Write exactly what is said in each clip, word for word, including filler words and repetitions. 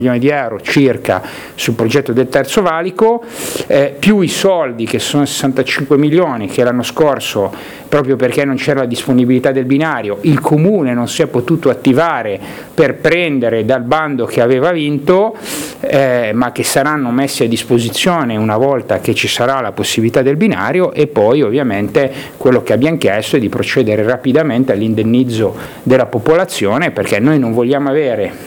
milioni di euro circa sul progetto del Terzo Valico, eh, più i soldi che sono sessantacinque milioni che l'anno scorso, proprio perché non c'era la disponibilità del binario, il Comune non si è potuto attivare per prendere dal bando che aveva vinto, eh, ma che saranno messi a disposizione una volta che ci sarà la possibilità del binario. E poi ovviamente quello che abbiamo chiesto è di procedere rapidamente all'indennizzo della popolazione, perché noi non vogliamo avere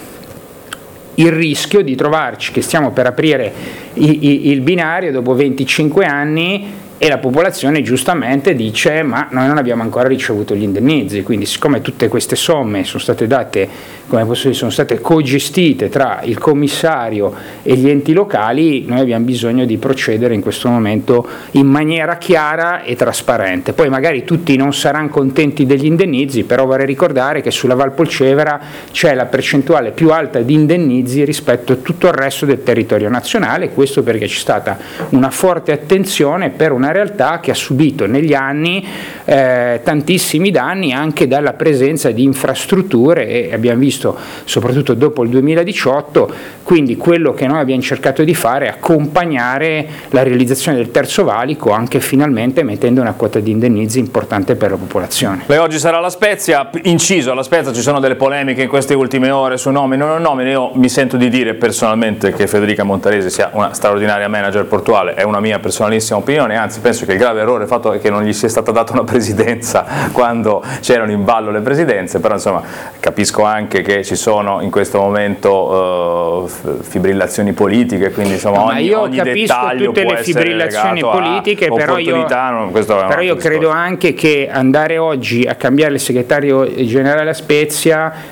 il rischio di trovarci che stiamo per aprire i, i, il binario dopo venticinque anni e la popolazione giustamente dice ma noi non abbiamo ancora ricevuto gli indennizi. Quindi siccome tutte queste somme sono state date, come posso dire, sono state cogestite tra il commissario e gli enti locali, noi abbiamo bisogno di procedere in questo momento in maniera chiara e trasparente. Poi magari tutti non saranno contenti degli indennizi, però vorrei ricordare che sulla Val Polcevera c'è la percentuale più alta di indennizi rispetto a tutto il resto del territorio nazionale, questo perché c'è stata una forte attenzione per una realtà che ha subito negli anni eh, tantissimi danni anche dalla presenza di infrastrutture, e abbiamo visto soprattutto dopo il duemiladiciotto. Quindi quello che noi abbiamo cercato di fare è accompagnare la realizzazione del Terzo Valico, anche finalmente mettendo una quota di indennizi importante per la popolazione. Lei oggi sarà alla Spezia, inciso alla Spezia ci sono delle polemiche in queste ultime ore su nomine o non nomine. Io mi sento di dire personalmente che Federica Montaresi sia una straordinaria manager portuale, è una mia personalissima opinione, anzi penso che il grave errore fatto è che non gli sia stata data una presidenza quando c'erano in ballo le presidenze, però insomma capisco anche che ci sono in questo momento uh, fibrillazioni politiche, quindi insomma no, ogni, io ogni capisco dettaglio tutte può le essere fibrillazioni politiche, però io, non, però io credo anche che andare oggi a cambiare il segretario generale a Spezia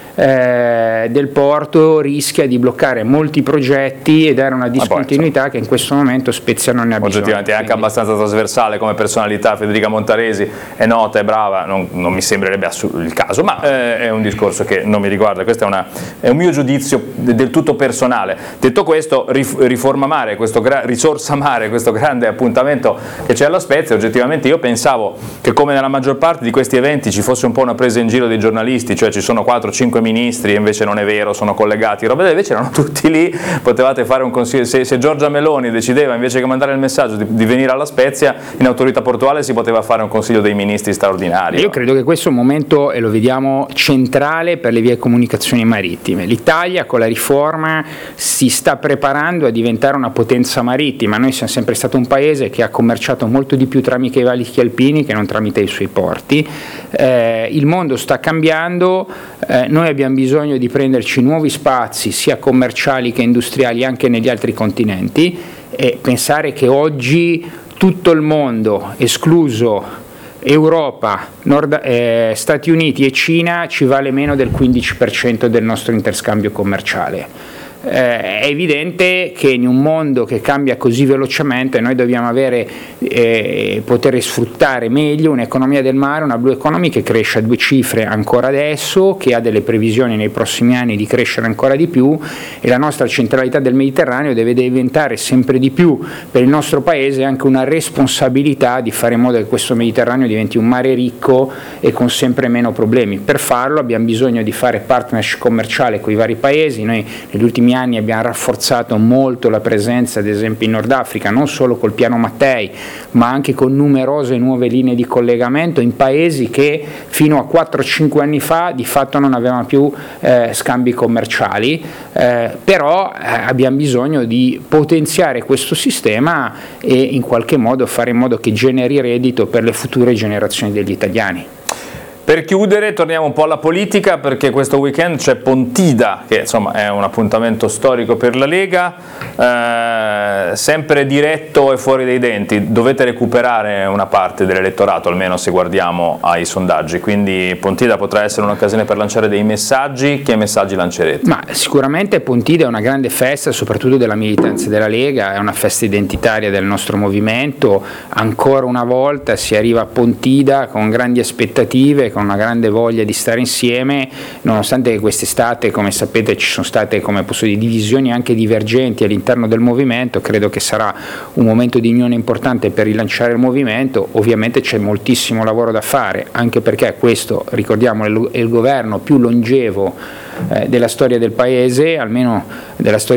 Eh, del porto rischia di bloccare molti progetti e dare una discontinuità che in questo momento Spezia non ne ha bisogno. Oggettivamente è anche abbastanza trasversale come personalità, Federica Montaresi è nota, è brava, non, non mi sembrerebbe il caso, ma eh, è un discorso che non mi riguarda, questo è, una, è un mio giudizio del tutto personale. Detto questo, riforma mare, questo risorsa mare, questo grande appuntamento che c'è alla Spezia, oggettivamente io pensavo che come nella maggior parte di questi eventi ci fosse un po' una presa in giro dei giornalisti, cioè ci sono quattro cinque ministri e invece non è vero, sono collegati, roba, invece erano tutti lì, potevate fare un consiglio, se, se Giorgia Meloni decideva invece che mandare il messaggio di, di venire alla Spezia in autorità portuale si poteva fare un consiglio dei ministri straordinario. Io credo che questo è un momento, e lo vediamo, centrale per le vie comunicazioni marittime. L'Italia con la riforma si sta preparando a diventare una potenza marittima, noi siamo sempre stato un paese che ha commerciato molto di più tramite i valichi alpini che non tramite i suoi porti, eh, il mondo sta cambiando, eh, noi abbiamo bisogno di prenderci nuovi spazi sia commerciali che industriali anche negli altri continenti, e pensare che oggi tutto il mondo, escluso Europa, Nord, eh, Stati Uniti e Cina, ci vale meno del quindici per cento del nostro interscambio commerciale. Eh, è evidente che in un mondo che cambia così velocemente noi dobbiamo avere, eh, poter sfruttare meglio un'economia del mare, una blue economy che cresce a due cifre ancora adesso, che ha delle previsioni nei prossimi anni di crescere ancora di più, e la nostra centralità del Mediterraneo deve diventare sempre di più per il nostro paese anche una responsabilità di fare in modo che questo Mediterraneo diventi un mare ricco e con sempre meno problemi. Per farlo abbiamo bisogno di fare partnership commerciale con i vari paesi. Noi negli ultimi anni abbiamo rafforzato molto la presenza ad esempio in Nord Africa, non solo col piano Mattei ma anche con numerose nuove linee di collegamento in paesi che fino a quattro cinque anni fa di fatto non avevano più eh, scambi commerciali, eh, però eh, abbiamo bisogno di potenziare questo sistema e in qualche modo fare in modo che generi reddito per le future generazioni degli italiani. Per chiudere torniamo un po' alla politica, perché questo weekend c'è Pontida, che insomma è un appuntamento storico per la Lega, eh, sempre diretto e fuori dai denti, dovete recuperare una parte dell'elettorato, almeno se guardiamo ai sondaggi, quindi Pontida potrà essere un'occasione per lanciare dei messaggi. Che messaggi lancerete? Ma sicuramente Pontida è una grande festa, soprattutto della militanza della Lega, è una festa identitaria del nostro movimento, ancora una volta si arriva a Pontida con grandi aspettative, con una grande voglia di stare insieme, nonostante che quest'estate, come sapete, ci sono state, come posso dire, divisioni anche divergenti all'interno del movimento. Credo che sarà un momento di unione importante per rilanciare il movimento. Ovviamente c'è moltissimo lavoro da fare, anche perché questo, ricordiamo, è il governo più longevo eh, della storia del paese, almeno della storia